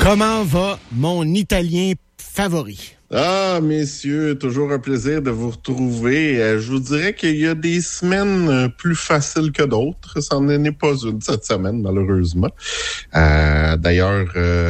Comment va mon Italien favori? Ah, messieurs, toujours un plaisir de vous retrouver. Je vous dirais qu'il y a des semaines plus faciles que d'autres. Ça n'en est pas une cette semaine, malheureusement. D'ailleurs,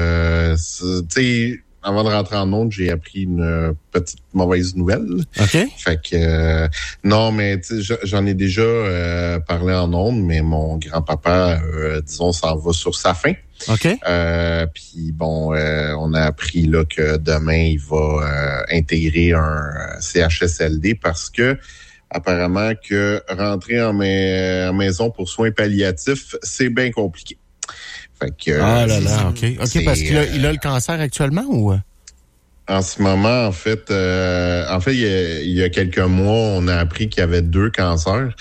tu sais, avant de rentrer en ondes, j'ai appris une petite mauvaise nouvelle. OK. Fait que non, mais tu sais, j'en ai déjà parlé en ondes, mais mon grand-papa, disons, s'en va sur sa fin. OK. Puis bon, on a appris là que demain il va intégrer un CHSLD parce que apparemment que rentrer en maison pour soins palliatifs, c'est bien compliqué. Fait que ah là là, OK, parce qu'il a le cancer actuellement ou en ce moment, en fait, il y a quelques mois, on a appris qu'il y avait 2 cancers.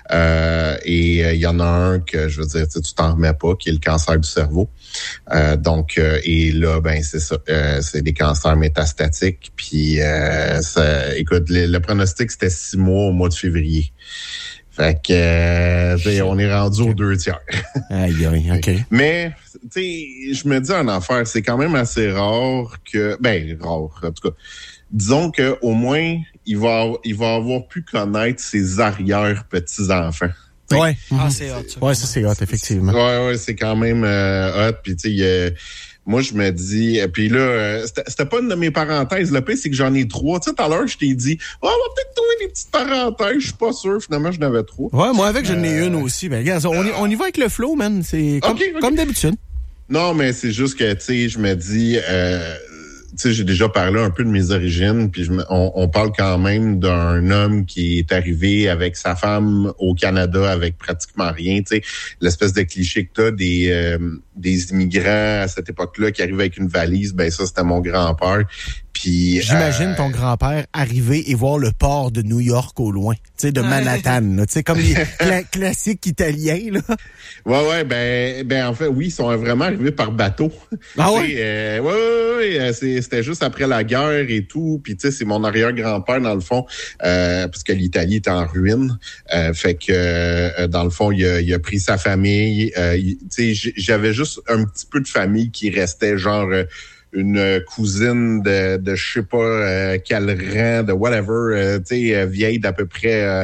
Et il y en a un que, je veux dire, tu t'en remets pas, qui est le cancer du cerveau. Donc, et là, ben c'est ça. C'est des cancers métastatiques. Puis, écoute, le pronostic, c'était 6 mois au mois de février. Fait que, on est rendu aux 2/3. Aïe, aïe, OK. Mais, tu sais, je me dis en affaires, c'est quand même assez rare que, rare, en tout cas. Disons que au moins, il va avoir pu connaître ses arrière-petits-enfants. Ouais. Ah, c'est hot, ça. Ouais, ça, c'est hot, effectivement. Ouais, c'est quand même hot. Puis, tu sais, moi, je me dis... Puis là, c'était pas une de mes parenthèses. Le pire, c'est que j'en ai 3. Tu sais, tout à l'heure, je t'ai dit, on va peut-être trouver des petites parenthèses. Je suis pas sûr. Finalement, j'en avais 3. Ouais, moi, avec, j'en ai une aussi. Ben, regarde, on y va avec le flow, man. C'est comme d'habitude. Non, mais c'est juste que, tu sais, je me dis... tu sais, j'ai déjà parlé un peu de mes origines, puis on parle quand même d'un homme qui est arrivé avec sa femme au Canada avec pratiquement rien, tu sais, l'espèce de cliché que t'as des immigrants à cette époque-là qui arrivaient avec une valise, ben ça, c'était mon grand-père. Puis j'imagine ton grand-père arriver et voir le port de New York au loin, tu sais, de Manhattan, tu sais, comme les classiques italiens, là. Ouais, ben en fait, oui, ils sont vraiment arrivés par bateau. Ah oui? Ouais, c'était juste après la guerre et tout, puis tu sais, c'est mon arrière-grand-père, dans le fond, parce que l'Italie était en ruine, fait que, dans le fond, il a pris sa famille, tu sais, j'avais juste un petit peu de famille qui restait, genre... une cousine de je sais pas quel rang, de whatever, tu sais, vieille d'à peu près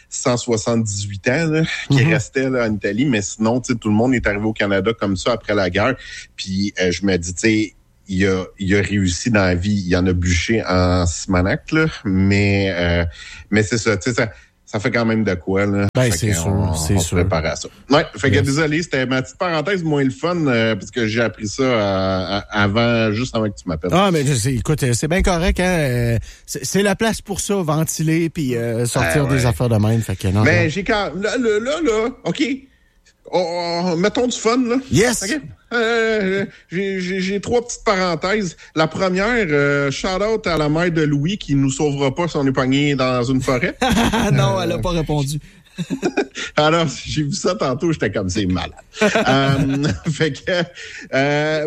178 ans, là, qui restait là en Italie. Mais sinon, tu sais, tout le monde est arrivé au Canada comme ça après la guerre. Puis je me dis, tu sais, il a réussi dans la vie. Il en a bûché en Simonac, là. Mais c'est ça, tu sais, ça fait quand même de quoi, là. Ben, c'est sûr. On se prépare à ça. Ouais, fait que désolé, c'était ma petite parenthèse moins le fun, parce que j'ai appris ça juste avant que tu m'appelles. Ah, mais écoute, c'est bien correct, hein. C'est la place pour ça, ventiler, puis sortir des affaires de même. Fait que non. Mais j'ai quand là, OK. Mettons du fun, là. Yes! OK. J'ai 3 petites parenthèses. La première, shout-out à la mère de Louis qui nous sauvera pas si on est pogné dans une forêt. Non, elle a pas répondu. Alors, j'ai vu ça tantôt, j'étais comme, c'est malade. Fait que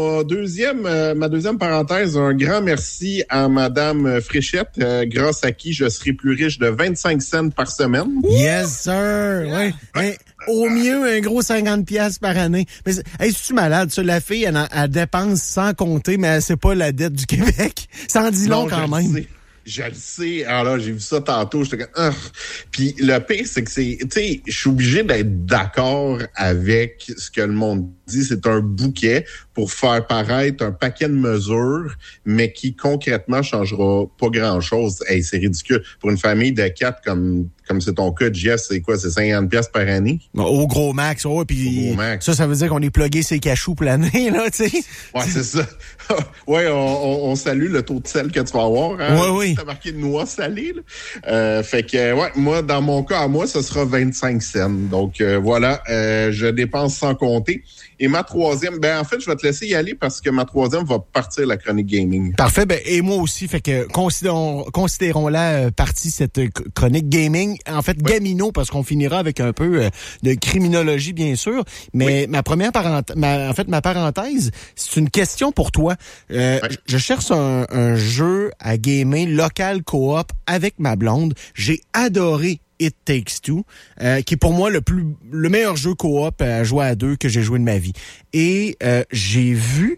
ma deuxième parenthèse, un grand merci à Madame Fréchette, grâce à qui je serai plus riche de 25 cents par semaine. Yes, sir! Ouais. Ouais. Au mieux, un gros 50$ par année. Mais es-tu malade, ça? La fille, elle dépense sans compter, mais c'est pas la dette du Québec. Ça en dit long quand même. Je le sais. Alors là, j'ai vu ça tantôt. J'étais comme, Puis le pire, c'est que tu sais, je suis obligé d'être d'accord avec ce que le monde dit. C'est un bouquet pour faire paraître un paquet de mesures, mais qui concrètement changera pas grand-chose. Hey, c'est ridicule. Pour une famille de 4 comme c'est ton cas, Jess, c'est quoi? C'est 50$ par année? Au gros max, ouais. Puis ça veut dire qu'on est plugué ses cachous pour l'année, là, tu sais. Ouais, c'est ça. Ouais, on salue le taux de sel que tu vas avoir. Hein? Oui. T'as marqué noix salée, là. Fait que, ouais, moi, dans mon cas, à moi, ce sera 25 cents. Donc, voilà, je dépense sans compter. Et ma troisième, en fait, je vais te laisser y aller parce que ma troisième va partir la chronique gaming. Parfait, et moi aussi, fait que considérons-la partie, cette chronique gaming. En fait, gamino, parce qu'on finira avec un peu de criminologie, bien sûr. Mais ma première ma parenthèse, c'est une question pour toi. Je cherche un jeu à gamer local coop avec ma blonde. J'ai adoré It Takes Two, qui est pour moi le meilleur jeu coop à jouer à 2 que j'ai joué de ma vie. Et j'ai vu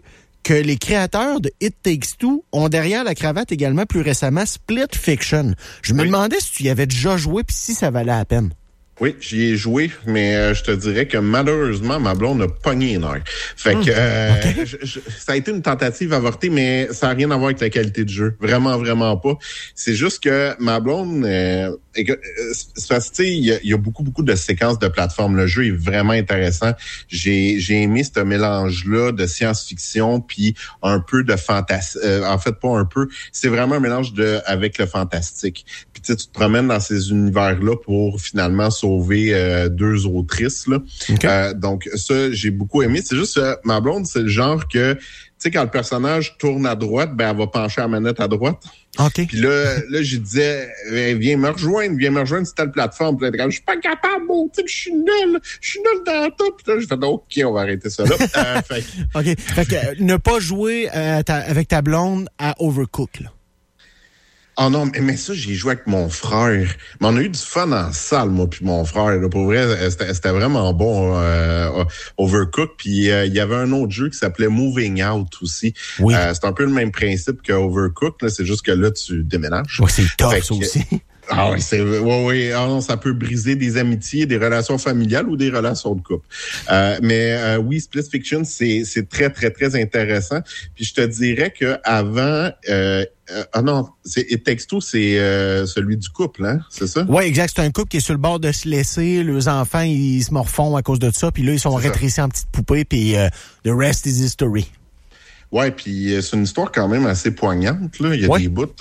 que les créateurs de It Takes Two ont derrière la cravate également plus récemment Split Fiction. Je me demandais si tu y avais déjà joué puis si ça valait la peine. Oui, j'y ai joué, mais je te dirais que malheureusement, ma blonde a pogné une heure. Fait que ça a été une tentative avortée, mais ça n'a rien à voir avec la qualité du jeu. Vraiment, vraiment pas. C'est juste que ma blonde... c'est parce que, il y a beaucoup de séquences de plateforme. Le jeu est vraiment intéressant. J'ai aimé ce mélange-là de science-fiction puis un peu de fantastique. En fait, pas un peu. C'est vraiment un mélange avec le fantastique. Puis tu te promènes dans ces univers-là pour finalement sauver deux autrices. Là. Okay. Donc ça, j'ai beaucoup aimé. C'est juste ma blonde, c'est le genre que, tu sais, quand le personnage tourne à droite, ben elle va pencher la manette à droite. OK. Puis là, je disais, viens me rejoindre sur telle plateforme. Puis là, je suis pas capable, bon, tu sais, je suis nul dans la top. Puis là, j'ai fait, OK, on va arrêter ça là. OK. Fait que ne pas jouer avec ta blonde à Overcooked, là. Oh non, mais ça, j'ai joué avec mon frère. Mais on a eu du fun en salle, moi puis mon frère. Là. Pour vrai, c'était vraiment bon, Overcooked. Puis il y avait un autre jeu qui s'appelait Moving Out aussi. Oui. C'est un peu le même principe que Overcooked. Là. C'est juste que là, tu déménages. Ouais, c'est top, ça aussi. Ah oui, oui. Ah non, ça peut briser des amitiés, des relations familiales ou des relations de couple. Mais oui, Split Fiction, c'est très, très, très intéressant. Puis je te dirais que avant It Takes Two, c'est celui du couple, hein, c'est ça? Oui, exact. C'est un couple qui est sur le bord de se laisser. Les enfants, ils se morfondent à cause de ça. Puis là, ils sont rétrécis en petites poupées. Puis the rest is history. Ouais, puis c'est une histoire quand même assez poignante, là. Il y a des bouts.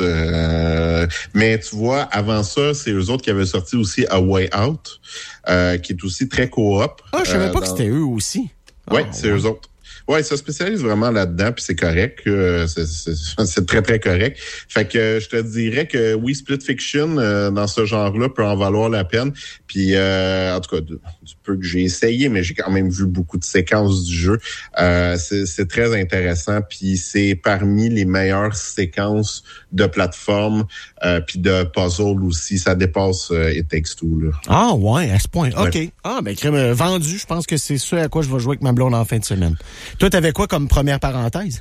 Mais tu vois, avant ça, c'est eux autres qui avaient sorti aussi A Way Out, qui est aussi très coop. Ah, je savais pas que c'était eux aussi. Oui, c'est eux autres. Ouais, ça spécialise vraiment là-dedans, puis c'est correct. C'est très, très correct. Fait que je te dirais que oui, Split Fiction, dans ce genre-là, peut en valoir la peine. Puis, en tout cas, du peu que j'ai essayé, mais j'ai quand même vu beaucoup de séquences du jeu. C'est très intéressant, puis c'est parmi les meilleures séquences de plateforme, puis de puzzle aussi. Ça dépasse It Takes Two, là. Ah ouais, à ce point. OK. Ouais. Ah, ben crème vendu, je pense que c'est ce à quoi je vais jouer avec ma blonde en fin de semaine. Toi, t'avais quoi comme première parenthèse?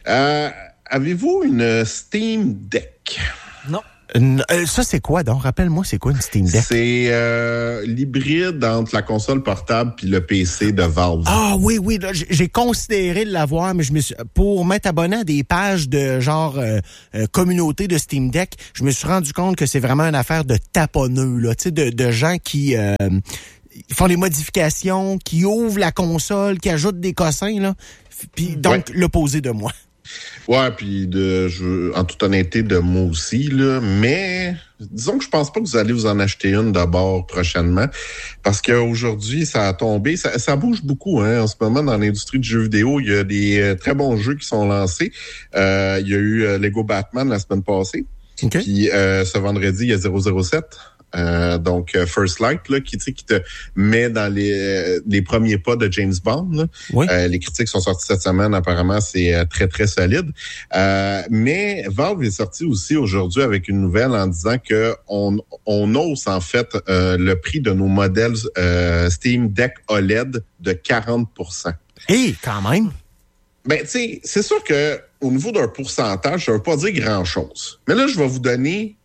Avez-vous une Steam Deck? Non. Ça, c'est quoi, donc? Rappelle-moi, c'est quoi une Steam Deck? C'est l'hybride entre la console portable puis le PC de Valve. Ah oui, là, j'ai considéré de l'avoir, mais pour m'être abonné à des pages de genre communauté de Steam Deck, je me suis rendu compte que c'est vraiment une affaire de taponneux, là, tu sais, de gens qui font des modifications, qui ouvrent la console, qui ajoutent des cossins, là. Puis donc, l'opposé de moi. Ouais, puis en toute honnêteté, de moi aussi, là. Mais disons que je pense pas que vous allez vous en acheter une d'abord prochainement. Parce qu'aujourd'hui, ça a tombé. Ça bouge beaucoup, hein. En ce moment, dans l'industrie du jeu vidéo, il y a des très bons jeux qui sont lancés. Il y a eu Lego Batman la semaine passée. Okay. Puis ce vendredi, il y a 007. Donc First Light là, qui te met dans les premiers pas de James Bond. Là. Oui. Les critiques sont sorties cette semaine, apparemment c'est très très solide. Mais Valve est sorti aussi aujourd'hui avec une nouvelle en disant que on hausse en fait le prix de nos modèles Steam Deck OLED de 40%. Hey, quand même. Ben tu sais, c'est sûr que au niveau d'un pourcentage, ça veut pas dire grand-chose. Mais là, je vais vous donner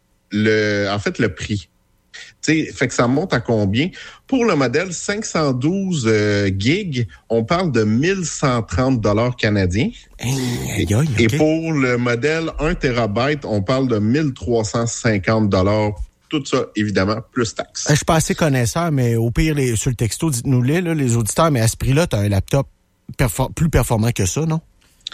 le prix. T'sais, fait que ça monte à combien? Pour le modèle 512 gigs, on parle de 1130 $ canadiens. Et pour le modèle 1 terabyte, on parle de 1350 $. Tout ça, évidemment, plus taxes. Je suis pas assez connaisseur, mais au pire, sur le texto, dites-nous-les, là, les auditeurs, mais à ce prix-là, tu as un laptop plus performant que ça, non?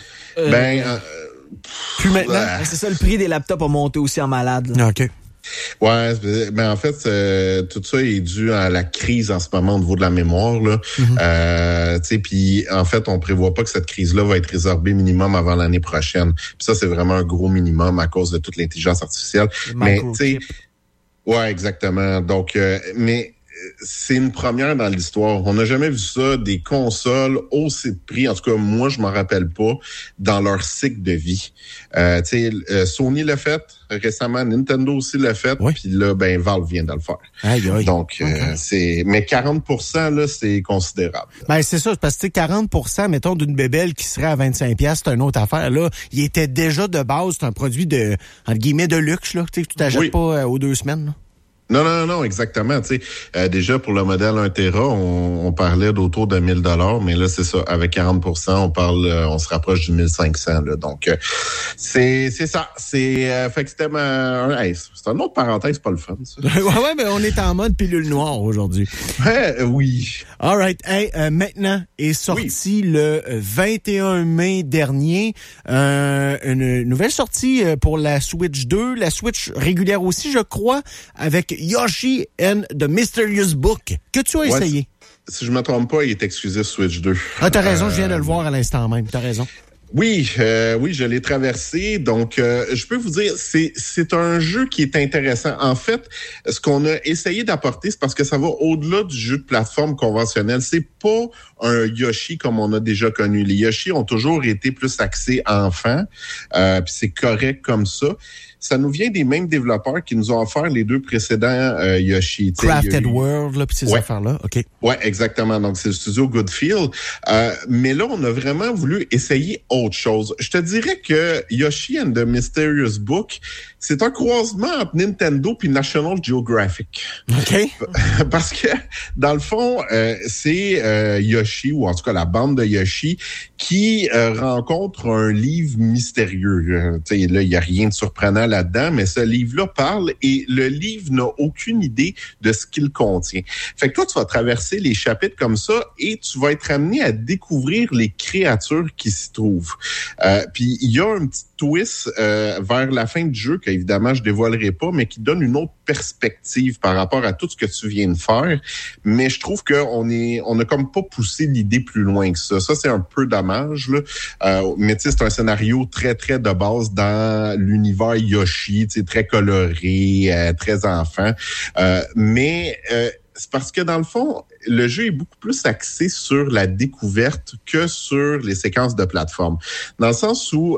Plus maintenant. C'est ça, le prix des laptops a monté aussi en malade. Là. OK. Ouais, mais en fait, tout ça est dû à la crise en ce moment au niveau de la mémoire, là. Mm-hmm. Tu sais, puis en fait, on prévoit pas que cette crise-là va être résorbée minimum avant l'année prochaine. Puis ça, c'est vraiment un gros minimum à cause de toute l'intelligence artificielle. Mais tu sais, ouais, exactement. Donc, mais c'est une première dans l'histoire. On n'a jamais vu ça, des consoles aussi de prix. En tout cas, moi, je m'en rappelle pas dans leur cycle de vie. Sony l'a fait récemment, Nintendo aussi l'a fait, puis là, Valve vient de le faire. Aïe, aïe. Donc, mais 40%, là, c'est considérable. Ben, c'est ça, parce que 40%, mettons, d'une bébelle qui serait à 25$, c'est une autre affaire. Là, il était déjà de base, c'est un produit de, entre guillemets, de luxe, là. Tu sais, tu t'achètes pas aux 2 semaines, là. Non, exactement. Tu sais, déjà pour le modèle 1 Tera, on parlait d'autour de 1 000 $, mais là c'est ça, avec 40%, on se rapproche du 1 500 là. Donc c'est ça. Fait que c'était c'est une autre parenthèse, pas le fun. Ça. ouais, mais on est en mode pilule noire aujourd'hui. Oui. All right. Hey, maintenant est sorti le 21 mai dernier une nouvelle sortie pour la Switch 2, la Switch régulière aussi, je crois, avec Yoshi and the Mysterious Book, que tu as essayé. Si je me trompe pas, il est exclusif Switch 2. Ah, t'as raison, je viens de le voir à l'instant même, t'as raison. Oui, je l'ai traversé. Donc, je peux vous dire, c'est un jeu qui est intéressant. En fait, ce qu'on a essayé d'apporter, c'est parce que ça va au-delà du jeu de plateforme conventionnel. C'est pas un Yoshi comme on a déjà connu. Les Yoshi ont toujours été plus axés enfants, puis c'est correct comme ça. Ça nous vient des mêmes développeurs qui nous ont offert les 2 précédents Yoshi. Crafted World, là, puis ces affaires-là. OK. Ouais, exactement. Donc, c'est le studio Goodfield. Mais là, on a vraiment voulu essayer autre chose. Je te dirais que Yoshi and the Mysterious Book, c'est un croisement entre Nintendo puis National Geographic. OK. Parce que, dans le fond, c'est Yoshi, ou en tout cas la bande de Yoshi, qui rencontre un livre mystérieux. Tu sais, là, il n'y a rien de surprenant là-dedans, mais ce livre-là parle et le livre n'a aucune idée de ce qu'il contient. Fait que toi, tu vas traverser les chapitres comme ça et tu vas être amené à découvrir les créatures qui s'y trouvent. Puis il y a un petit twist vers la fin du jeu qu'évidemment je dévoilerai pas, mais qui donne une autre perspective par rapport à tout ce que tu viens de faire. Mais je trouve on a comme pas poussé l'idée plus loin que ça. Ça, c'est un peu dommage, là. Mais tu sais, c'est un scénario très, très de base dans l'univers Yoshi, tu sais, très coloré, très enfant. Mais c'est parce que dans le fond, le jeu est beaucoup plus axé sur la découverte que sur les séquences de plateforme. Dans le sens où,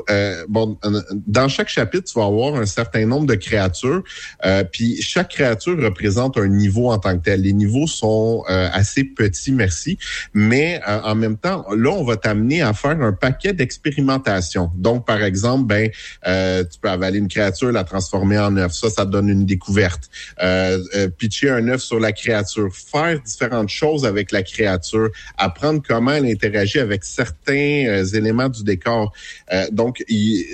dans chaque chapitre, tu vas avoir un certain nombre de créatures, puis chaque créature représente un niveau en tant que tel. Les niveaux sont assez petits, merci, mais en même temps, là, on va t'amener à faire un paquet d'expérimentations. Donc, par exemple, tu peux avaler une créature, la transformer en œuf. Ça te donne une découverte. Pitcher un œuf sur la créature, faire différentes choses avec la créature, apprendre comment elle interagit avec certains éléments du décor. Donc,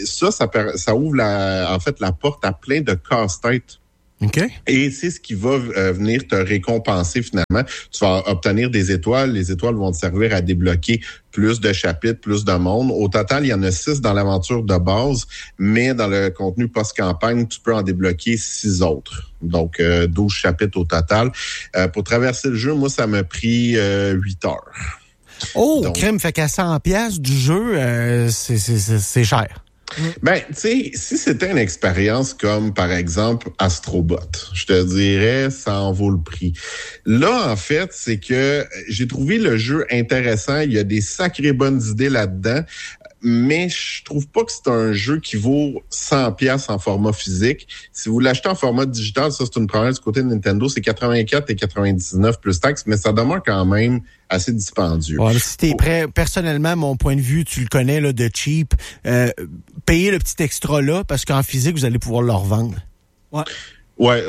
ça ouvre la porte à plein de casse-têtes. Okay. Et c'est ce qui va venir te récompenser finalement. Tu vas obtenir des étoiles. Les étoiles vont te servir à débloquer plus de chapitres, plus de monde. Au total, il y en a 6 dans l'aventure de base, mais dans le contenu post-campagne, tu peux en débloquer 6 autres. Donc, 12 chapitres au total. Pour traverser le jeu, moi, ça m'a pris 8 heures. Oh, donc, crème, fait qu'à 100$ du jeu, c'est cher. Ben, tu sais, si c'était une expérience comme, par exemple, Astrobot, je te dirais, ça en vaut le prix. Là, en fait, c'est que j'ai trouvé le jeu intéressant. Il y a des sacrées bonnes idées là-dedans. Mais je trouve pas que c'est un jeu qui vaut 100$ en format physique. Si vous l'achetez en format digital, ça, c'est une première du côté de Nintendo, c'est 84 et 99 plus taxes, mais ça demeure quand même assez dispendieux. Ouais, si t'es prêt, personnellement, mon point de vue, tu le connais, là, de cheap, payez le petit extra-là, parce qu'en physique, vous allez pouvoir le revendre. Ouais. Ouais,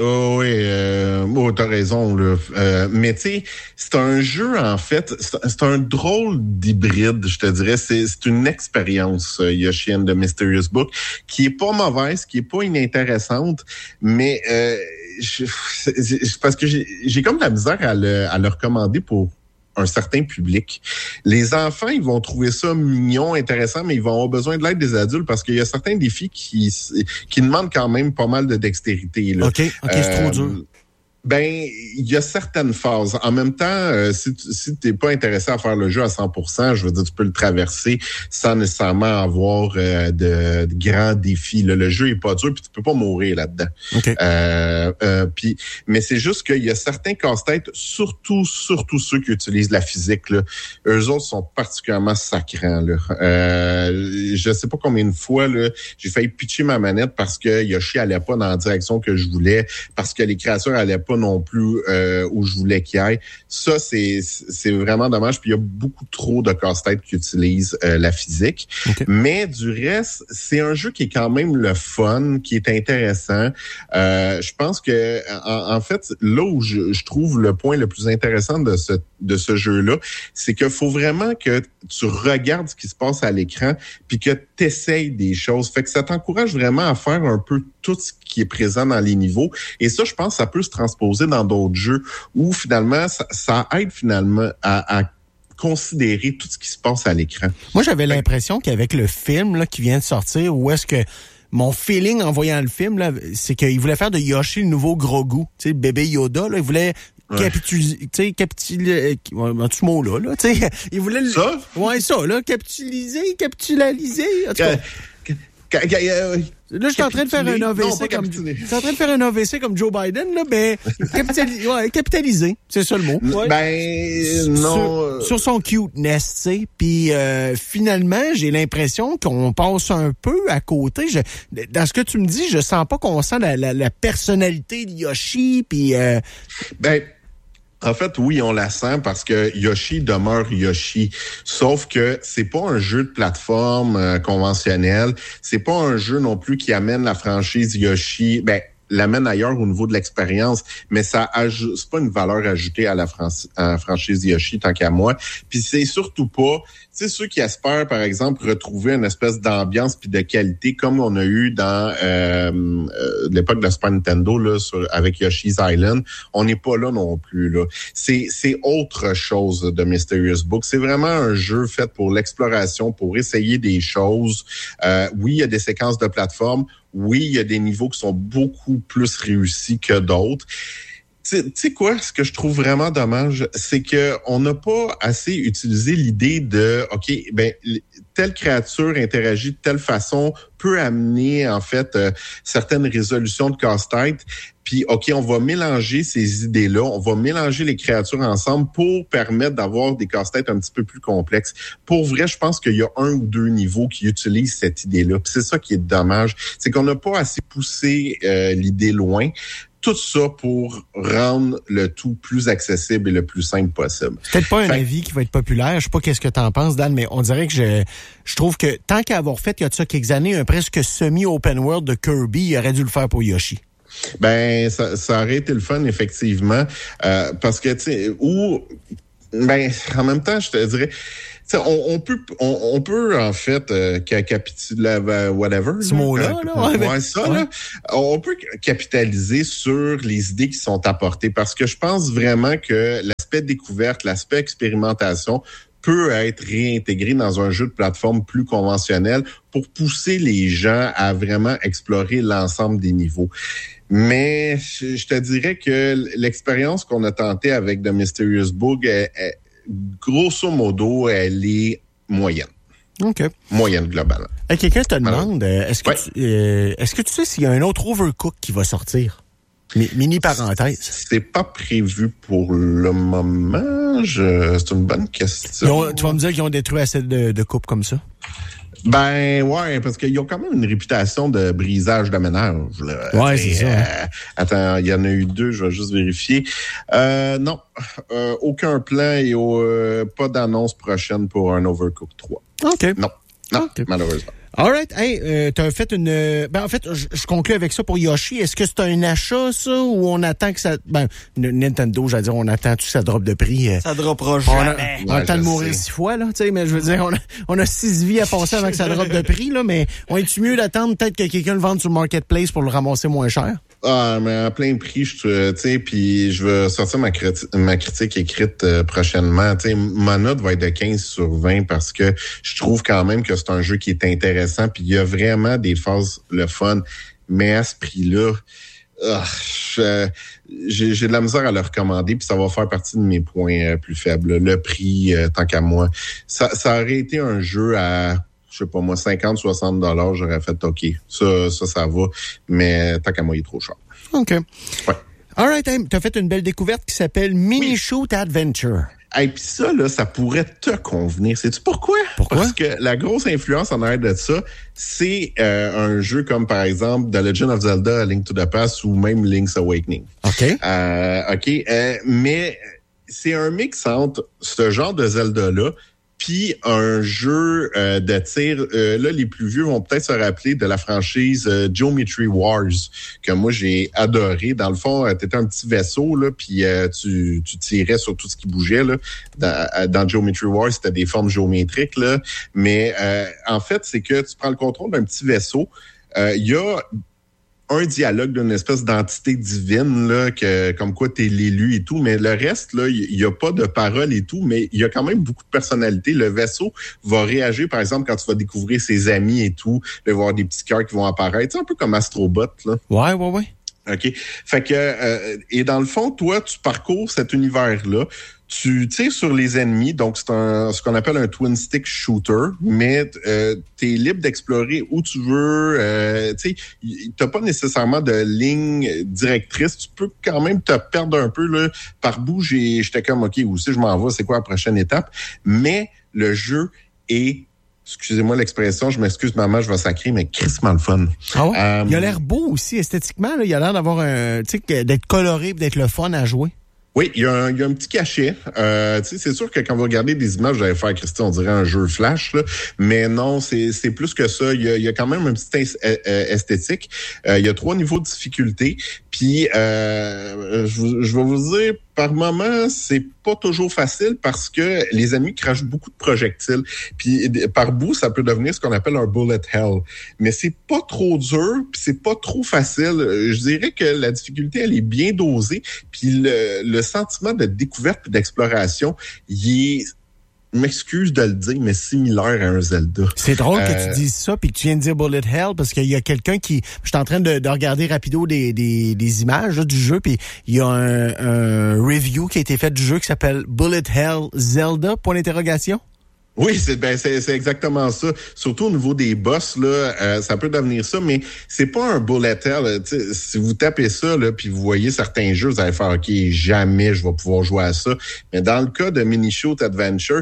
t'as raison, là. Mais tu sais, c'est un jeu, en fait, c'est un drôle d'hybride, je te dirais. C'est une expérience, Yoshi and the Mysterious Book, qui est pas mauvaise, qui est pas inintéressante, mais parce que j'ai comme la misère à le recommander pour un certain public. Les enfants, ils vont trouver ça mignon, intéressant, mais ils vont avoir besoin de l'aide des adultes parce qu'il y a certains défis qui demandent quand même pas mal de dextérité. Là. OK, c'est trop dur. Ben, il y a certaines phases. En même temps, si t'es pas intéressé à faire le jeu à 100%, je veux dire, tu peux le traverser sans nécessairement avoir de grands défis. Là, le jeu est pas dur, puis tu peux pas mourir là-dedans. Okay. Mais c'est juste qu'il y a certains casse-têtes, surtout ceux qui utilisent la physique. Là, eux autres sont particulièrement sacrants. Là. Je sais pas combien de fois là, j'ai failli pitcher ma manette parce que Yoshi allait pas dans la direction que je voulais, parce que les créatures allaient pas non plus où je voulais qu'il aille. Ça, c'est vraiment dommage. Puis il y a beaucoup trop de casse-têtes qui utilisent la physique. Okay. Mais du reste, c'est un jeu qui est quand même le fun, qui est intéressant. Je pense que en fait, là où je trouve le point le plus intéressant de ce jeu-là, c'est qu'il faut vraiment que tu regardes ce qui se passe à l'écran puis que tu essayes des choses. Fait que ça t'encourage vraiment à faire un peu tout ce qui est présent dans les niveaux. Et ça, je pense, ça peut se transposer dans d'autres jeux où finalement, ça aide finalement à considérer tout ce qui se passe à l'écran. Moi, j'avais l'impression qu'avec le film là, qui vient de sortir, où est-ce que mon feeling en voyant le film, là, c'est qu'il voulait faire de Yoshi le nouveau Grogu. Tu sais, le bébé Yoda, là, il voulait capitaliser, ce mot-là, là, tu sais, il voulait le... Ça? Ouais, ça, là, capitaliser, en tout cas. Là, je suis en train de faire un AVC comme... Je suis en train de faire un AVC comme Joe Biden, là, mais capitaliser, c'est ça le mot. Ouais. Ben, non... Sur son cuteness, tu sais, puis finalement, j'ai l'impression qu'on passe un peu à côté. Dans ce que tu me dis, je sens pas qu'on sent la personnalité de Yoshi, puis... Ben... En fait, oui, on la sent parce que Yoshi demeure Yoshi. Sauf que c'est pas un jeu de plateforme conventionnel. C'est pas un jeu non plus qui amène la franchise Yoshi, l'amène ailleurs au niveau de l'expérience, mais c'est pas une valeur ajoutée à la franchise Yoshi tant qu'à moi. Puis c'est surtout pas, tu sais, ceux qui espèrent, par exemple, retrouver une espèce d'ambiance puis de qualité comme on a eu dans l'époque de Super Nintendo là, avec Yoshi's Island, on n'est pas là non plus là. C'est autre chose de Mysterious Book. C'est vraiment un jeu fait pour l'exploration, pour essayer des choses. Oui, il y a des séquences de plateforme. Oui, il y a des niveaux qui sont beaucoup plus réussis que d'autres. Tu sais quoi, ce que je trouve vraiment dommage, c'est que on n'a pas assez utilisé l'idée de, OK, telle créature interagit de telle façon peut amener, en fait, certaines résolutions de casse-tête. Puis, OK, on va mélanger ces idées-là, on va mélanger les créatures ensemble pour permettre d'avoir des casse-têtes un petit peu plus complexes. Pour vrai, je pense qu'il y a 1 ou 2 niveaux qui utilisent cette idée-là. Puis c'est ça qui est dommage, c'est qu'on n'a pas assez poussé l'idée loin. Tout ça pour rendre le tout plus accessible et le plus simple possible. C'est peut-être pas un avis qui va être populaire. Je sais pas qu'est-ce que t'en penses, Dan, mais on dirait que je trouve que tant qu'à avoir fait, il y a de ça quelques années, un presque semi-open world de Kirby, il aurait dû le faire pour Yoshi. Ben, ça aurait été le fun, effectivement. Parce que, tu sais, en même temps, je te dirais... On peut en fait capitaliser whatever. Ce mot-là, là. On peut capitaliser sur les idées qui sont apportées parce que je pense vraiment que l'aspect découverte, l'aspect expérimentation peut être réintégré dans un jeu de plateforme plus conventionnel pour pousser les gens à vraiment explorer l'ensemble des niveaux. Mais je te dirais que l'expérience qu'on a tentée avec The Mysterious Book grosso modo, elle est moyenne. OK. Moyenne globale. Quelqu'un te demande, est-ce que tu sais s'il y a un autre Overcooked qui va sortir? Mini parenthèse. C'est pas prévu pour le moment. C'est une bonne question. Tu vas me dire qu'ils ont détruit assez de coupes comme ça? Ben ouais, parce qu'ils ont quand même une réputation de brisage de ménage. Là. Ouais, c'est ça. Attends, il y en a eu 2, je vais juste vérifier. Non, aucun plan et pas d'annonce prochaine pour un Overcooked 3. OK. Non, okay. Malheureusement. All right. Hey, t'as fait en fait, je conclue avec ça pour Yoshi. Est-ce que c'est un achat, ça, ou on attend que ça... Nintendo, j'allais dire, on attend que ça drop de prix. Ça droppera jamais. On attend de mourir 6 fois, là, tu sais, mais je veux dire, on a 6 vies à passer avant que ça drop de prix, là, mais on est-tu mieux d'attendre peut-être que quelqu'un le vende sur Marketplace pour le ramasser moins cher? Ah, mais à plein prix, tu sais, puis je vais sortir ma critique écrite prochainement. Tu sais, ma note va être de 15 sur 20 parce que je trouve quand même que c'est un jeu qui est intéressant, puis il y a vraiment des phases le fun, mais à ce prix-là, J'ai de la misère à le recommander, puis ça va faire partie de mes points plus faibles. Le prix, tant qu'à moi. Ça aurait été un jeu à, je sais pas moi, 50-60$, j'aurais fait OK. Ça va. Mais tant qu'à moi, il est trop cher. OK. Ouais. All right, t'as fait une belle découverte qui s'appelle Mini Shoot Adventure. Et puis ça, là, ça pourrait te convenir. Sais-tu pourquoi? Parce que la grosse influence en arrière de ça, c'est un jeu comme, par exemple, The Legend of Zelda, A Link to the Past ou même Link's Awakening. OK. Mais c'est un mix entre ce genre de Zelda-là puis un jeu de tir. Là, les plus vieux vont peut-être se rappeler de la franchise Geometry Wars, que moi, j'ai adoré. Dans le fond, t'étais un petit vaisseau, là, puis tu tirais sur tout ce qui bougeait. Là. Dans Geometry Wars, c'était des formes géométriques. Là. Mais en fait, c'est que tu prends le contrôle d'un petit vaisseau. Il y a un dialogue d'une espèce d'entité divine, là, comme quoi t'es l'élu et tout, mais le reste, là, il y a pas de parole et tout, mais il y a quand même beaucoup de personnalité. Le vaisseau va réagir, par exemple, quand tu vas découvrir ses amis et tout, il va y avoir des petits cœurs qui vont apparaître. C'est un peu comme Astrobot, là. Ouais. OK. Fait que, et dans le fond, toi, tu parcours cet univers-là. Tu tires sur les ennemis, donc c'est ce qu'on appelle un twin stick shooter, mais t'es libre d'explorer où tu veux. Tu sais, t'as pas nécessairement de ligne directrice. Tu peux quand même te perdre un peu là. Par bout, j'étais comme OK, où si je m'en vais, c'est quoi la prochaine étape? Mais le jeu est, excusez-moi l'expression, je m'excuse maman, je vais sacrer, mais crissement le fun. Ah ouais? Il a l'air beau aussi esthétiquement. Là. Il a l'air d'avoir tu sais, d'être coloré, d'être le fun à jouer. Oui, il y a un petit cachet. C'est sûr que quand vous regardez des images, vous allez faire, Christy, on dirait un jeu flash, là. Mais non, c'est plus que ça. Il y a quand même un petit esthétique. Il y a 3 niveaux de difficulté. Puis, je vais vous dire, par moment, c'est pas toujours facile parce que les ennemis crachent beaucoup de projectiles. Puis, par bout, ça peut devenir ce qu'on appelle un bullet hell. Mais c'est pas trop dur, puis c'est pas trop facile. Je dirais que la difficulté, elle est bien dosée. Puis, le sentiment de découverte et d'exploration, il est, je m'excuse de le dire, mais similaire à un Zelda. C'est drôle que tu dises ça puis que tu viens de dire Bullet Hell parce qu'il y a quelqu'un qui... Je suis en train de regarder rapido des images là, du jeu puis il y a un review qui a été fait du jeu qui s'appelle Bullet Hell Zelda, point d'interrogation. Oui, c'est exactement ça. Surtout au niveau des boss, là, ça peut devenir ça, mais c'est pas un bullet hell. Si vous tapez ça, là, puis vous voyez certains jeux, vous allez faire OK, jamais je vais pouvoir jouer à ça. Mais dans le cas de Mini Shoot Adventure,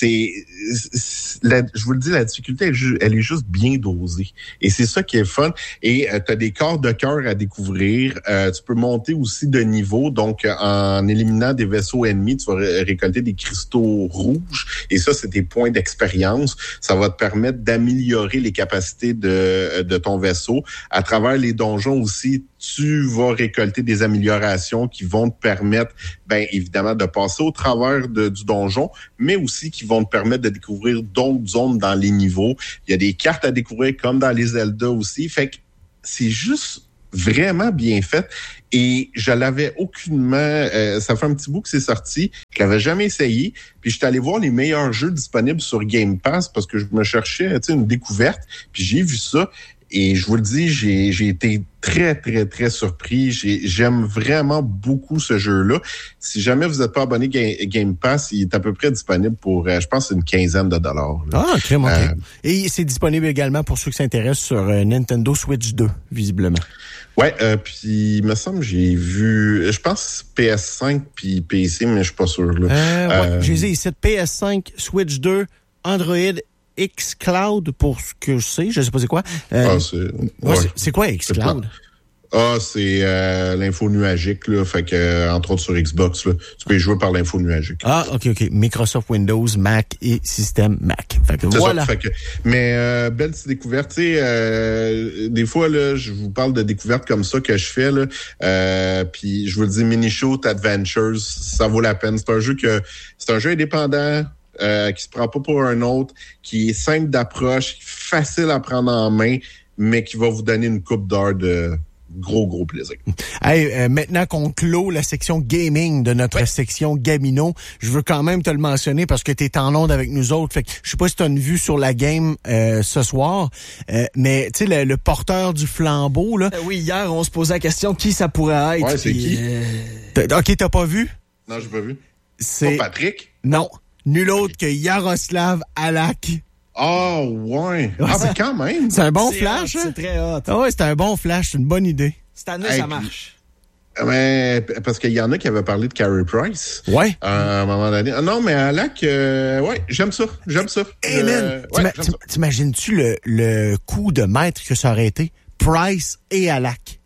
je vous le dis, la difficulté, elle est juste bien dosée. Et c'est ça qui est fun. Et tu as des corps de cœur à découvrir. Tu peux monter aussi de niveau. Donc, en éliminant des vaisseaux ennemis, tu vas récolter des cristaux rouges. Et ça, c'est des points d'expérience. Ça va te permettre d'améliorer les capacités de ton vaisseau. À travers les donjons aussi, tu vas récolter des améliorations qui vont te permettre, bien évidemment, de passer au travers du donjon, mais aussi qui vont te permettre de découvrir d'autres zones dans les niveaux. Il y a des cartes à découvrir comme dans les Zelda aussi. Fait que c'est juste vraiment bien fait. Et je l'avais aucunement... ça fait un petit bout que c'est sorti. Je l'avais jamais essayé. Puis je suis allé voir les meilleurs jeux disponibles sur Game Pass parce que je me cherchais une découverte. Puis j'ai vu ça. Et je vous le dis, j'ai été très, très, très surpris. J'aime vraiment beaucoup ce jeu-là. Si jamais vous n'êtes pas abonné Game Pass, il est à peu près disponible pour, je pense, une quinzaine de dollars. Là. Ah, crème, OK. Et c'est disponible également pour ceux qui s'intéressent sur Nintendo Switch 2, visiblement. Ouais, puis il me semble que j'ai vu, je pense PS5 puis PC, mais je suis pas sûr. Là. Ouais, j'ai dit ici PS5, Switch 2, Android, xCloud pour ce que je sais c'est pas c'est quoi. C'est quoi xCloud? C'est l'info nuagique, là. Fait que, entre autres sur Xbox, là, tu peux y jouer par l'info nuagique. Ah, OK. Microsoft Windows, Mac et système Mac. Fait que voilà. Ça, fait que, mais belle petite découverte. Des fois, là, je vous parle de découvertes comme ça que je fais, là. Puis je vous le dis, Mini Shoot Adventures, ça vaut la peine. C'est un jeu indépendant. Qui se prend pas pour un autre, qui est simple d'approche, facile à prendre en main, mais qui va vous donner une coupe d'heure de gros plaisir. Hey, maintenant qu'on clôt la section gaming de notre section Gamino, je veux quand même te le mentionner parce que tu es en onde avec nous autres. Fait que je sais pas si tu as une vue sur la game ce soir, mais tu sais, le porteur du flambeau, là. Oui, hier, on se posait la question qui ça pourrait être. Ouais, c'est qui? OK, t'as pas vu? Non, j'ai pas vu. C'est pas Patrick? Non. Nul autre que Yaroslav Alak. Ah, ouais. Ah, mais quand même. C'est un bon flash, hot, hein? C'est très hot. Ah ouais, c'est un bon flash, c'est une bonne idée. Cette année, ça marche. Mais, parce qu'il y en a qui avaient parlé de Carey Price. Ouais. À un moment donné. Ah, non, mais Alak, ouais, j'aime ça. Hey, man, t'imagines-tu le coup de maître que ça aurait été? Price et Alak.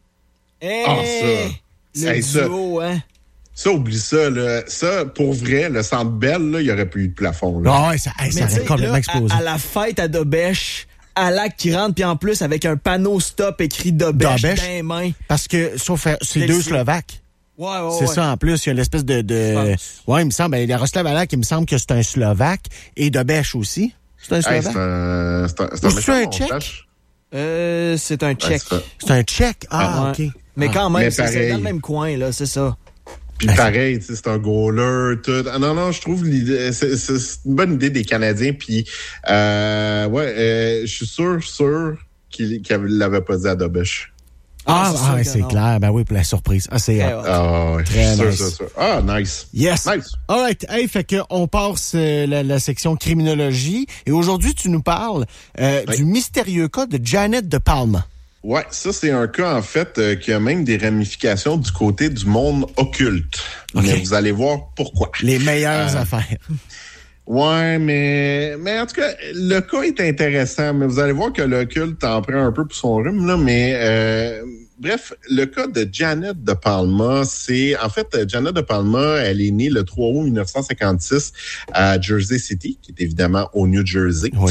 Le duo, hein? Ça, oublie ça, là. Ça, pour vrai, le Centre Bell, là, il n'y aurait plus eu de plafond, là. Ah ouais, ça aurait complètement explosé. À la fête à Dobèche, Alak qui rentre, puis en plus, avec un panneau stop écrit Dobèche dans les mains. Parce que, sauf, c'est deux Slovaques. Ouais. C'est ça, en plus, il y a l'espèce de... Ouais, il me semble, Yaroslav Alak, il me semble que c'est un Slovaque, et Dobèche aussi. C'est un Slovaque. C'est un Tchèque? C'est un Tchèque. C'est un Tchèque? Ah, OK. Mais quand même, c'est dans le même coin, là, c'est ça. Puis pareil, tu sais, c'est un goaler, tout. Ah, non, je trouve l'idée, c'est une bonne idée des Canadiens. Puis, je suis sûr qu'il l'avait pas dit à Dobèche. C'est clair. Ben oui, pour la surprise. C'est très nice. Nice. Yes. Nice. All right. Hey, fait que on passe la section criminologie. Et aujourd'hui, tu nous parles du mystérieux cas de Janet de Palma. Ouais, ça, c'est un cas, en fait, qui a même des ramifications du côté du monde occulte. Okay. Mais vous allez voir pourquoi. Les meilleures affaires. Ouais, mais en tout cas, le cas est intéressant, mais vous allez voir que l'occulte en prend un peu pour son rhume, là, mais bref, le cas de Janet de Palma, Janet de Palma, elle est née le 3 août 1956 à Jersey City, qui est évidemment au New Jersey. Oui.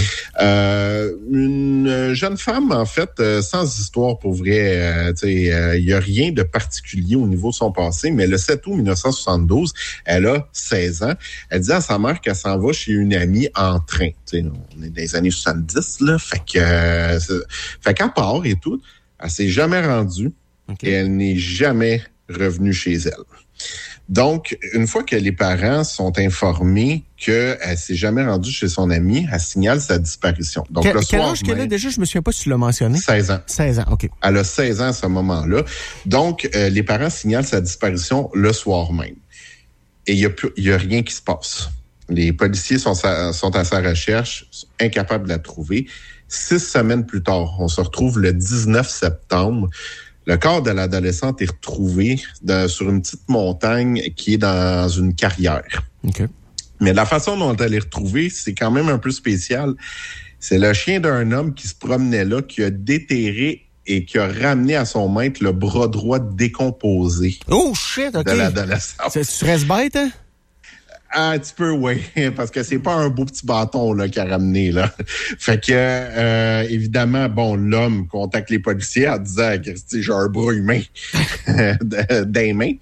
Une jeune femme, en fait, sans histoire pour vrai. Il y a rien de particulier au niveau de son passé, mais le 7 août 1972, elle a 16 ans. Elle dit à sa mère qu'elle s'en va chez une amie en train. On est dans les années 70, là. Fait qu'elle part et tout. Elle s'est jamais rendue et elle n'est jamais revenue chez elle. Donc, une fois que les parents sont informés qu'elle s'est jamais rendue chez son amie, elle signale sa disparition. Donc, quel âge qu'elle a déjà? Je me souviens pas si tu l'as mentionné. 16 ans. 16 ans, OK. Elle a 16 ans à ce moment-là. Donc, les parents signalent sa disparition le soir même. Et il y a rien qui se passe. Les policiers sont à sa recherche, sont incapables de la trouver. 6 semaines plus tard, on se retrouve le 19 septembre. Le corps de l'adolescente est retrouvé sur une petite montagne qui est dans une carrière. Okay. Mais la façon dont elle est retrouvée, c'est quand même un peu spécial. C'est le chien d'un homme qui se promenait là, qui a déterré et qui a ramené à son maître le bras droit décomposé. Oh shit, OK. De l'adolescente. Tu serais bête, hein? Un petit peu, oui, parce que c'est pas un beau petit bâton là qu'il a ramené là. Fait que évidemment, l'homme contacte les policiers en disant que j'ai un bras humain des mains.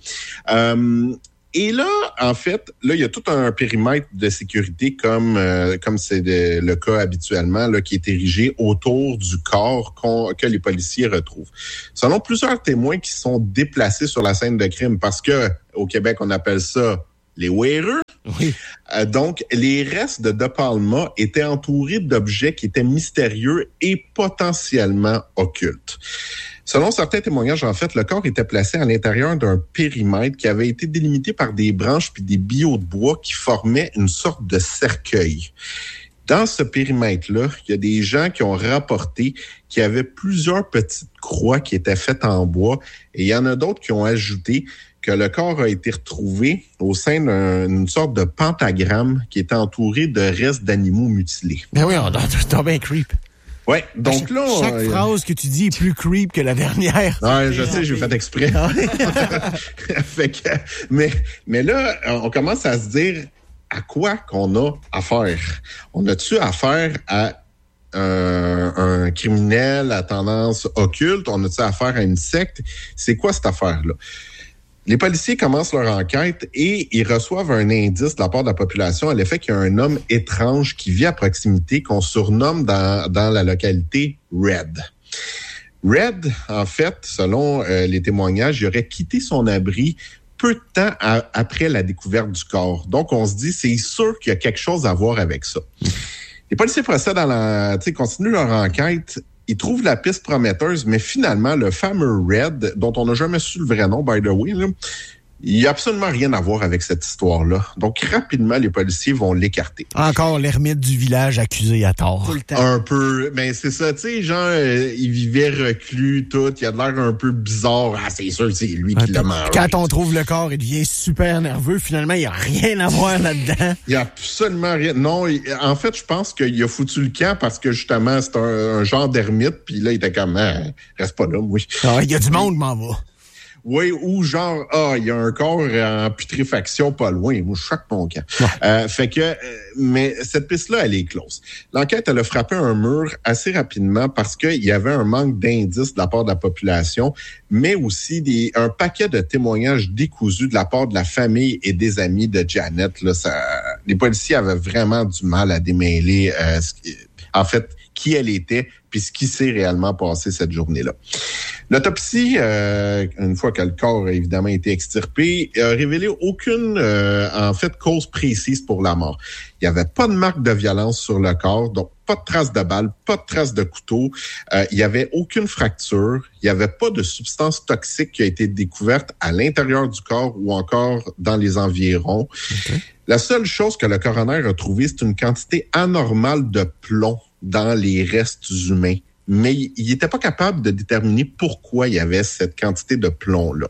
Et là, en fait, il y a tout un périmètre de sécurité comme c'est le cas habituellement, là, qui est érigé autour du corps que les policiers retrouvent. Selon plusieurs témoins qui sont déplacés sur la scène de crime, parce que au Québec, on appelle ça les wearers. Oui. Donc, les restes de Palma étaient entourés d'objets qui étaient mystérieux et potentiellement occultes. Selon certains témoignages, en fait, le corps était placé à l'intérieur d'un périmètre qui avait été délimité par des branches puis des billots de bois qui formaient une sorte de cercueil. Dans ce périmètre-là, il y a des gens qui ont rapporté qu'il y avait plusieurs petites croix qui étaient faites en bois et il y en a d'autres qui ont ajouté que le corps a été retrouvé au sein d'une sorte de pentagramme qui était entouré de restes d'animaux mutilés. Ben oui, t'as bien creep. Ouais, donc là... Chaque phrase que tu dis est plus creep que la dernière. Ouais, je sais, j'ai fait exprès. Fait que, mais là, on commence à se dire à quoi qu'on a affaire. On a-tu affaire à un criminel à tendance occulte? On a-tu affaire à une secte? C'est quoi cette affaire-là? Les policiers commencent leur enquête et ils reçoivent un indice de la part de la population à l'effet qu'il y a un homme étrange qui vit à proximité qu'on surnomme dans la localité Red. Red, en fait, selon les témoignages, il aurait quitté son abri peu de temps après la découverte du corps. Donc, on se dit, c'est sûr qu'il y a quelque chose à voir avec ça. Les policiers procèdent continuent leur enquête. Ils trouvent la piste prometteuse, mais finalement, le fameux Red, dont on n'a jamais su le vrai nom, by the way, là, il n'y a absolument rien à voir avec cette histoire-là. Donc, rapidement, les policiers vont l'écarter. Encore l'ermite du village accusé à tort. Tout le temps. Un peu. Ben, c'est ça, tu sais, genre, il vivait reclus, tout. Il a de l'air un peu bizarre. Ah, c'est sûr, c'est lui qui l'a mangé. Quand on trouve le corps, il devient super nerveux. Finalement, il n'y a rien à voir là-dedans. Il n'y a absolument rien. Non, en fait, je pense qu'il a foutu le camp parce que, justement, c'est un genre d'ermite. Puis là, il était comme, reste pas là, oui. Ah, il y a du monde, m'en va. Oui, ou genre, il y a un corps en putréfaction pas loin. Moi, je choque mon camp. Ouais. Mais cette piste-là, elle est close. L'enquête, elle a frappé un mur assez rapidement parce qu'il y avait un manque d'indices de la part de la population, mais aussi un paquet de témoignages décousus de la part de la famille et des amis de Janet. Là, les policiers avaient vraiment du mal à démêler, qui elle était, puis ce qui s'est réellement passé cette journée-là. L'autopsie, une fois que le corps a évidemment été extirpé, a révélé aucune, cause précise pour la mort. Il n'y avait pas de marque de violence sur le corps, donc pas de traces de balles, pas de traces de couteau. Il n'y avait aucune fracture. Il n'y avait pas de substance toxique qui a été découverte à l'intérieur du corps ou encore dans les environs. Okay. La seule chose que le coroner a trouvée, c'est une quantité anormale de plomb dans les restes humains. Mais il n'était pas capable de déterminer pourquoi il y avait cette quantité de plomb-là.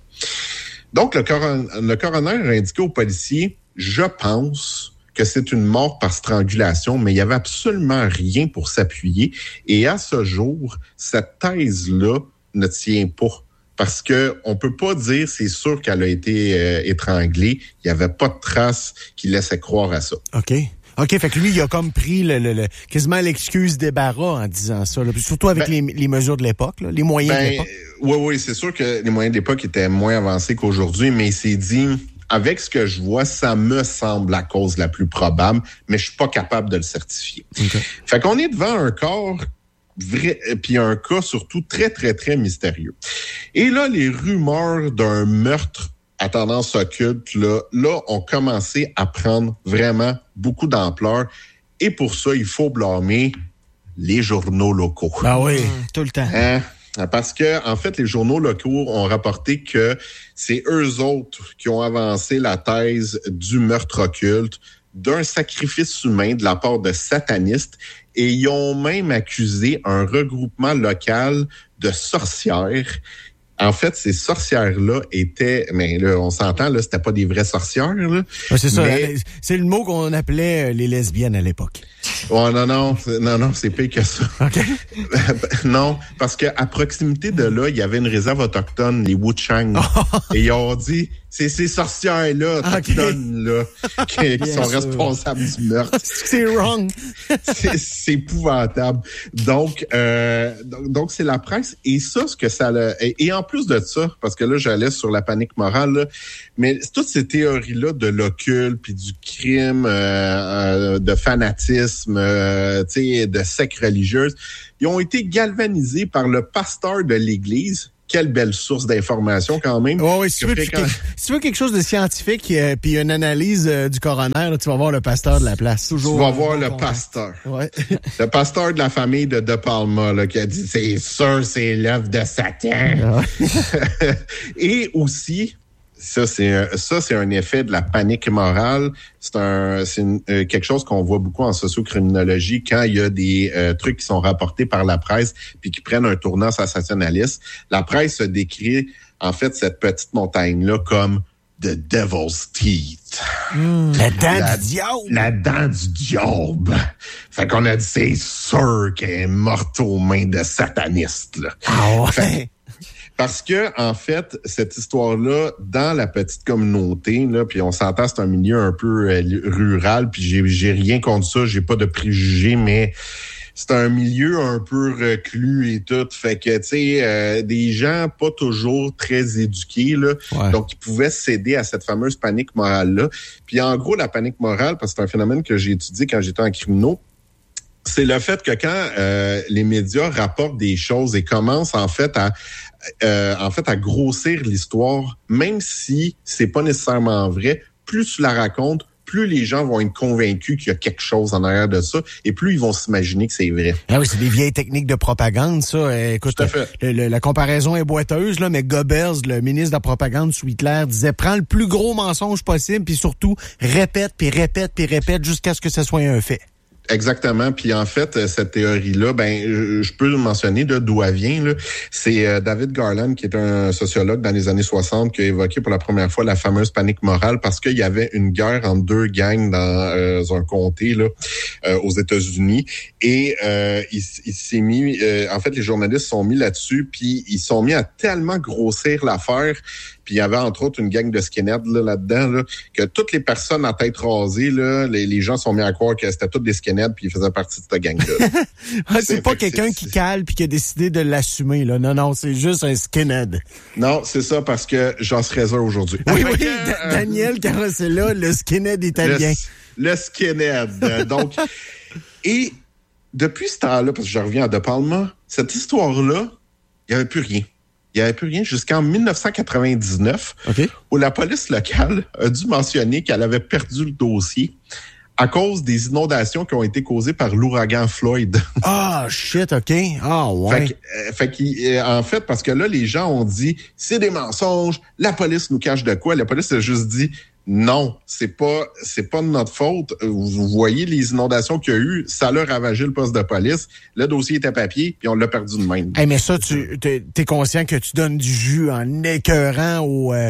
Donc, le coroner a indiqué aux policiers, je pense que c'est une mort par strangulation, mais il n'y avait absolument rien pour s'appuyer. Et à ce jour, cette thèse-là ne tient pas. Parce que on peut pas dire, c'est sûr qu'elle a été étranglée. Il n'y avait pas de traces qui laissaient croire à ça. OK, fait que lui, il a comme pris quasiment l'excuse débarras en disant ça. Là. Surtout avec les mesures de l'époque, là, les moyens de l'époque. Oui, c'est sûr que les moyens de l'époque étaient moins avancés qu'aujourd'hui, mais il s'est dit, avec ce que je vois, ça me semble la cause la plus probable, mais je suis pas capable de le certifier. Okay. Fait qu'on est devant un corps vrai, puis un cas surtout très, très, très mystérieux. Et là, les rumeurs d'un meurtre à tendance occulte, là, ont commencé à prendre vraiment beaucoup d'ampleur. Et pour ça, il faut blâmer les journaux locaux. Ah oui, tout le temps. Parce que, en fait, les journaux locaux ont rapporté que c'est eux autres qui ont avancé la thèse du meurtre occulte, d'un sacrifice humain de la part de satanistes, et ils ont même accusé un regroupement local de sorcières. En fait, ces sorcières-là étaient, mais là, on s'entend, là, c'était pas des vraies sorcières, là. Ouais, c'est ça. C'est le mot qu'on appelait les lesbiennes à l'époque. Oh, non, c'est pire que ça. OK. Non, parce que à proximité de là, il y avait une réserve autochtone, les Wuchang. Et ils ont dit, c'est ces sorcières-là, autochtones, là, qui sont responsables du meurtre. C'est wrong. c'est épouvantable. Donc, c'est la presse. Et ça, ce que ça et en plus de ça, parce que là, j'allais sur la panique morale, là, mais toutes ces théories-là de l'occulte, puis du crime, de fanatisme, de secte religieuse, ils ont été galvanisés par le pasteur de l'Église. Quelle belle source d'information quand même. Oh, oui, si tu veux quelque chose de scientifique puis une analyse du coroner, là, tu vas voir le pasteur de la place. Toujours. Tu vas voir le pasteur. Ouais. Le pasteur de la famille de Palma là, qui a dit c'est sûr, c'est l'œuvre de Satan. Ah. Et aussi, ça c'est un effet de la panique morale. C'est quelque chose qu'on voit beaucoup en sociocriminologie quand il y a des trucs qui sont rapportés par la presse puis qui prennent un tournant sensationnaliste. La presse se décrit en fait cette petite montagne là comme the devil's teeth. La dent du diable. La dent du diable. Fait qu'on a dit c'est sûr qu'elle est morte aux mains de satanistes là. Ah ouais. Parce que, en fait, cette histoire-là, dans la petite communauté, là, puis on s'entend, c'est un milieu un peu rural, puis j'ai rien contre ça, j'ai pas de préjugés, mais c'est un milieu un peu reclus et tout. Fait que, tu sais, des gens pas toujours très éduqués, là, ouais. Donc ils pouvaient céder à cette fameuse panique morale-là. Puis en gros, la panique morale, parce que c'est un phénomène que j'ai étudié quand j'étais en criminologie, C'est le fait que quand les médias rapportent des choses et commencent en fait à grossir l'histoire, même si c'est pas nécessairement vrai, plus tu la racontes, plus les gens vont être convaincus qu'il y a quelque chose en arrière de ça, et plus ils vont s'imaginer que c'est vrai. Ah oui, c'est des vieilles techniques de propagande, ça. Écoute, tout à fait. La comparaison est boiteuse, là, mais Goebbels, le ministre de la propagande sous Hitler, disait « Prends le plus gros mensonge possible, puis surtout, répète, puis répète, puis répète, jusqu'à ce que ça soit un fait. » Exactement. Puis en fait, cette théorie-là, je peux mentionner d'où elle vient. Là. C'est David Garland, qui est un sociologue dans les années 60, qui a évoqué pour la première fois la fameuse panique morale parce qu'il y avait une guerre entre deux gangs dans un comté là, aux États-Unis. Et il s'est mis, en fait, les journalistes sont mis là-dessus, puis ils sont mis à tellement grossir l'affaire. Puis il y avait entre autres une gang de skinheads là-dedans, là, que toutes les personnes à tête rasée, là, les gens sont mis à croire que c'était toutes des skinheads puis ils faisaient partie de cette gang-là. c'est pas quelqu'un qui cale puis qui a décidé de l'assumer. Là. Non, c'est juste un skinhead. Non, c'est ça parce que j'en serais heureux aujourd'hui. Oui, Daniel Carosella, le skinhead italien. Le skinhead. Donc, et depuis ce temps-là, parce que je reviens à De Palma, cette histoire-là, il n'y avait plus rien. Il n'y avait plus rien jusqu'en 1999, où la police locale a dû mentionner qu'elle avait perdu le dossier à cause des inondations qui ont été causées par l'ouragan Floyd. Ah, shit, OK. Ah, ouais. En fait, parce que là, les gens ont dit, c'est des mensonges, la police nous cache de quoi? La police a juste dit, non, c'est pas de notre faute. Vous voyez les inondations qu'il y a eu, ça l'a ravagé le poste de police. Le dossier était papier, puis on l'a perdu de même. Hey, mais ça, t'es conscient que tu donnes du jus en écœurant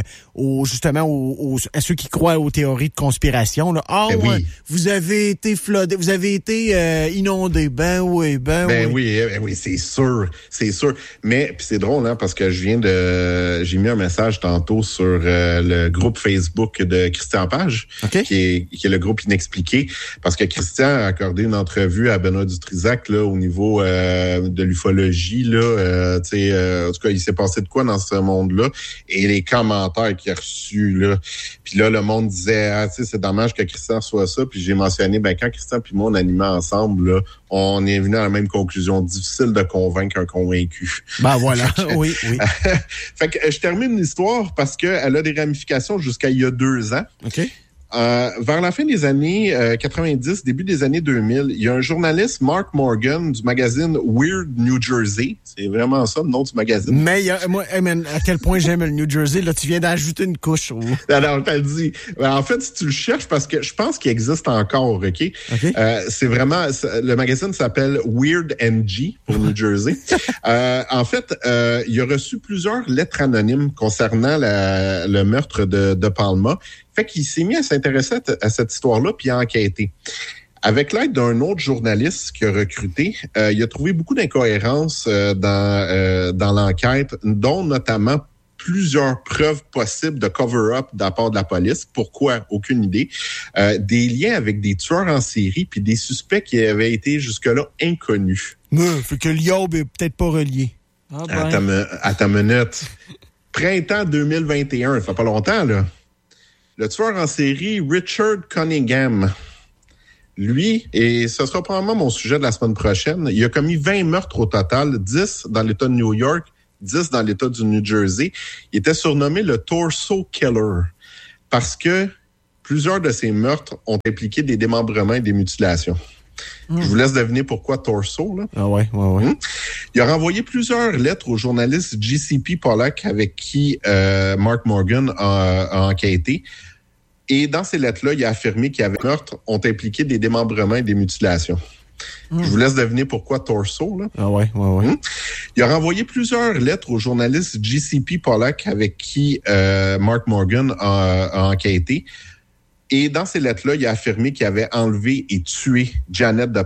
à ceux qui croient aux théories de conspiration. Là. Ah, ouais, oui. Vous avez été floodé, vous avez été inondé. Ben oui, oui, c'est sûr. Mais puis c'est drôle, hein, parce que j'ai mis un message tantôt sur le groupe Facebook de Christian Page, qui est le groupe Inexpliqué, parce que Christian a accordé une entrevue à Benoît Dutrisac là, au niveau de l'ufologie. Là, en tout cas, il s'est passé de quoi dans ce monde-là, et les commentaires qu'il a reçus. Là. Puis là, le monde disait, c'est dommage que Christian soit ça. Puis j'ai mentionné, quand Christian puis moi, on animait ensemble, là, on est venu à la même conclusion. Difficile de convaincre un convaincu. Ben voilà, oui. Fait que je termine l'histoire parce qu'elle a des ramifications jusqu'à il y a 2 ans. OK. Vers la fin des années 90, début des années 2000, il y a un journaliste, Mark Morgan, du magazine Weird New Jersey. C'est vraiment ça, le nom du magazine. Mais moi, à quel point j'aime le New Jersey, là, tu viens d'ajouter une couche. Alors, je te le dis. En fait, si tu le cherches, parce que je pense qu'il existe encore, OK? C'est vraiment, le magazine s'appelle Weird NG pour New Jersey. En fait, il a reçu plusieurs lettres anonymes concernant le meurtre de Palma. Fait qu'il s'est mis à s'intéresser à cette histoire-là puis à enquêter. Avec l'aide d'un autre journaliste qu'il a recruté, il a trouvé beaucoup d'incohérences dans l'enquête, dont notamment plusieurs preuves possibles de cover-up de la part de la police. Pourquoi? Aucune idée. Des liens avec des tueurs en série puis des suspects qui avaient été jusque-là inconnus. Fait que l'IOB est peut-être pas relié. À ta minute. Printemps 2021, ça fait pas longtemps, là. Le tueur en série Richard Cunningham, lui, et ce sera probablement mon sujet de la semaine prochaine, il a commis 20 meurtres au total, 10 dans l'État de New York, 10 dans l'État du New Jersey. Il était surnommé le Torso Killer parce que plusieurs de ses meurtres ont impliqué des démembrements et des mutilations. Je vous laisse deviner pourquoi torso. Là. Ah ouais. Il a renvoyé plusieurs lettres au journaliste JCP Pollack avec qui Mark Morgan a enquêté. Et dans ces lettres-là, il a affirmé qu'il y avait meurtres ont impliqué des démembrements et des mutilations. Je vous laisse deviner pourquoi torso. Là. Ah ouais. Il a renvoyé plusieurs lettres au journaliste JCP Pollack avec qui Mark Morgan a enquêté. Et dans ces lettres-là, il a affirmé qu'il avait enlevé et tué Janet de